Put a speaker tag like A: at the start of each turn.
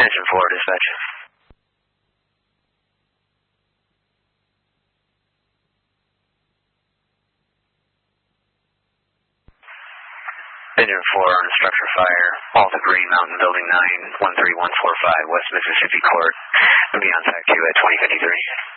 A: Engine 4, dispatch. Engine 4 on structure fire, Alta Green Mountain Building 9, 13145 West Mississippi Court. We'll be on track 2 at 2053.